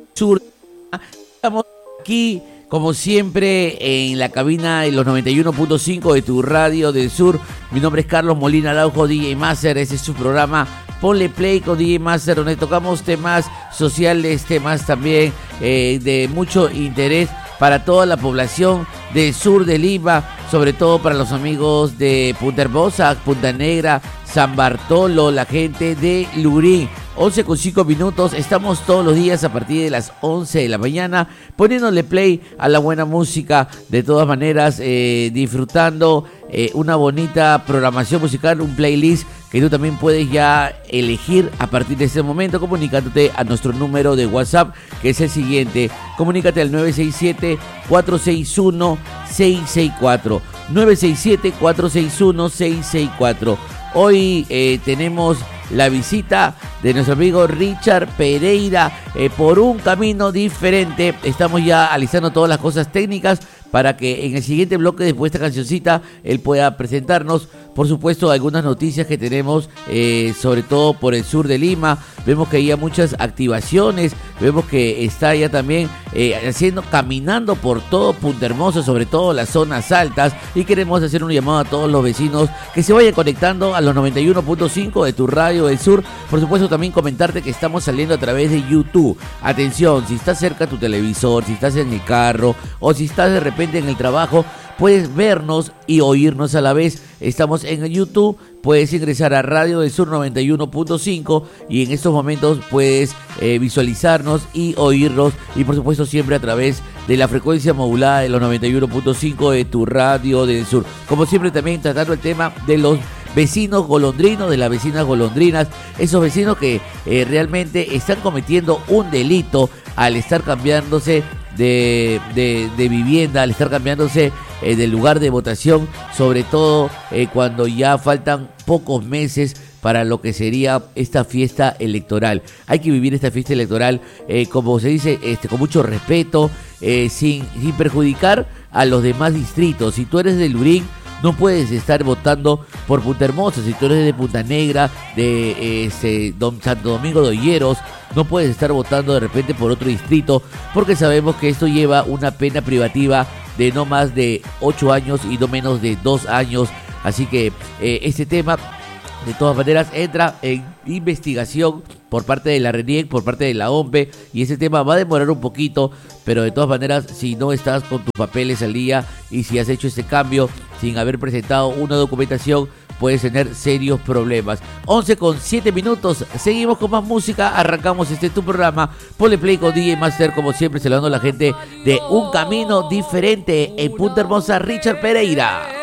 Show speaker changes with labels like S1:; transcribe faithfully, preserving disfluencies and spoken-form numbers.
S1: Sur. Estamos aquí, como siempre, en la cabina de los noventa y uno punto cinco de tu radio del sur. Mi nombre es Carlos Molina Araujo, D J Master. Ese es su programa Ponle Play con D J Master, donde tocamos temas sociales, temas también eh, de mucho interés para toda la población del sur de Lima, sobre todo para los amigos de Punta Hermosa, Punta Negra, San Bartolo, la gente de Lurín. once con cinco minutos, estamos todos los días a partir de las once de la mañana poniéndole play a la buena música, de todas maneras eh, disfrutando eh, una bonita programación musical, un playlist que tú también puedes ya elegir a partir de este momento, comunicándote a nuestro número de WhatsApp, que es el siguiente. Comunícate al nueve seis siete, cuatro seis uno, seis seis cuatro, nueve seis siete, cuatro seis uno, seis seis cuatro. Hoy eh, tenemos la visita de nuestro amigo Richard Pereira eh, por un camino diferente. Estamos ya alisando todas las cosas técnicas para que en el siguiente bloque, después de esta cancioncita, él pueda presentarnos, por supuesto, algunas noticias que tenemos, eh, sobre todo por el sur de Lima. Vemos que hay muchas activaciones, vemos que está ya también eh, haciendo, caminando por todo Punta Hermosa, sobre todo las zonas altas, y queremos hacer un llamado a todos los vecinos que se vayan conectando a los noventa y uno punto cinco de tu radio del sur. Por supuesto, también comentarte que estamos saliendo a través de YouTube. Atención, si estás cerca de tu televisor, si estás en el carro o si estás de repente en el trabajo, puedes vernos y oírnos a la vez. Estamos en YouTube, puedes ingresar a Radio del Sur noventa y uno punto cinco y en estos momentos puedes eh, visualizarnos y oírnos, y por supuesto siempre a través de la frecuencia modulada de los noventa y uno punto cinco de tu Radio del Sur. Como siempre, también tratando el tema de los vecinos golondrinos, de las vecinas golondrinas, esos vecinos que eh, realmente están cometiendo un delito al estar cambiándose de, de, de vivienda, al estar cambiándose eh, del lugar de votación, sobre todo eh, cuando ya faltan pocos meses para lo que sería esta fiesta electoral. Hay que vivir esta fiesta electoral, eh, como se dice, este, con mucho respeto, eh, sin, sin perjudicar a los demás distritos. Si tú eres de Lurín, no puedes estar votando por Punta Hermosa. Si tú eres de Punta Negra, de este, Don Santo Domingo de Olleros, no puedes estar votando de repente por otro distrito, porque sabemos que esto lleva una pena privativa de no más de ocho años y no menos de dos años. Así que eh, este tema, de todas maneras, entra en investigación por parte de la RENIEC, por parte de la O M P E, y ese tema va a demorar un poquito, pero de todas maneras, si no estás con tus papeles al día y si has hecho este cambio sin haber presentado una documentación, puedes tener serios problemas. once con siete minutos, seguimos con más música, arrancamos este tu programa, Ponle Play con D J Master, como siempre, saludando a la gente de Un Camino Diferente en Punta Hermosa, Richard Pereira.